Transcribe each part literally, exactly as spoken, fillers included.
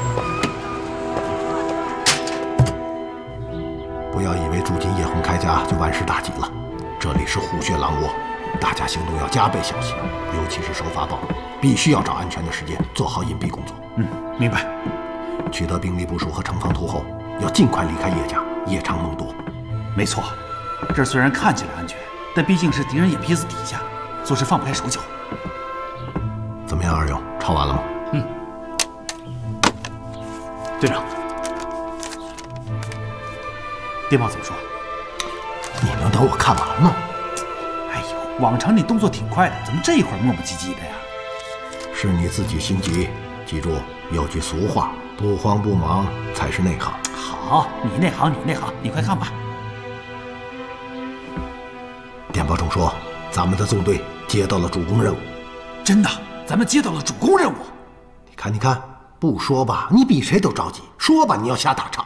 不要以为住进叶洪开家就万事大吉了，这里是虎穴狼窝，大家行动要加倍小心，尤其是收发报，必须要找安全的时间做好隐蔽工作。 嗯，明白。 取得兵力部署和城防图后，要尽快离开叶家，夜长梦多。 没错，这虽然看起来安全，但毕竟是敌人眼皮子底下，做事放不开手脚。 怎么样，二勇，抄完了吗？ 嗯。队长，电报怎么说？ 你能等我看完吗？ 哎呦，往常你动作挺快的，怎么这一会儿磨磨唧唧的呀？ 是你自己心急。记住，有句俗话，不慌不忙才是内行。 好，你内行，你内行，你快看吧。 电报中说，咱们的纵队接到了主攻任务。 真的，咱们接到了主攻任务。 你看，你看，不说吧，你比谁都着急；说吧，你要瞎打岔。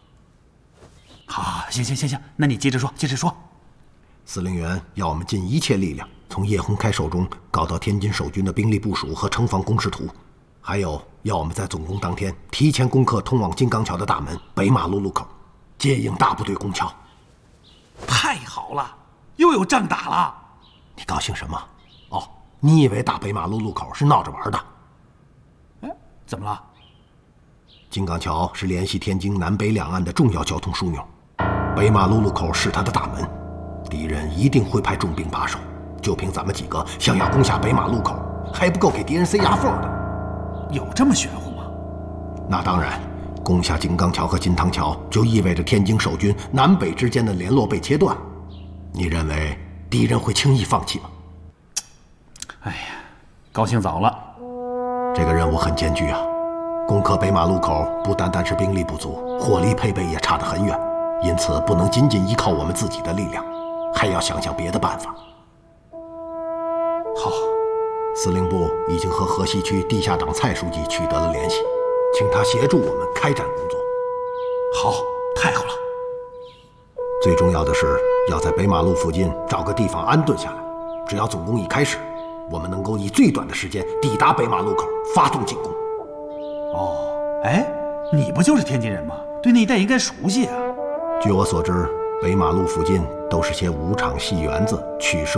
好，行行行行，那你接着说，接着说。 司令员要我们尽一切力量，从叶洪开手中搞到天津守军的兵力部署和城防工事图，还有要我们在总攻当天提前攻克通往金刚桥的大门北马路路口，接应大部队攻桥。 太好了，又有仗打了。 你高兴什么？哦，你以为打北马路路口是闹着玩的？ 哎，怎么了？ 金刚桥是联系天津南北两岸的重要交通枢纽，北马路路口是它的大门，敌人一定会派重兵把守。就凭咱们几个想要攻下北马路口，还不够给敌人塞牙缝的。 有这么玄乎吗？ 那当然，攻下金刚桥和金汤桥，就意味着天津守军南北之间的联络被切断。你认为敌人会轻易放弃吗？ 哎呀，高兴早了。 这个任务很艰巨啊！攻克北马路口不单单是兵力不足，火力配备也差得很远，因此不能仅仅依靠我们自己的力量，还要想想别的办法。 好， 司令部已经和河西区地下党蔡书记取得了联系，请他协助我们开展工作。 好，太好了。 最重要的是要在北马路附近找个地方安顿下来，只要总攻一开始，我们能够以最短的时间抵达北马路口，发动进攻。 哦，哎，你不就是天津人吗？对那一带应该熟悉啊。 据我所知，北马路附近都是些舞场、戏园子、曲社。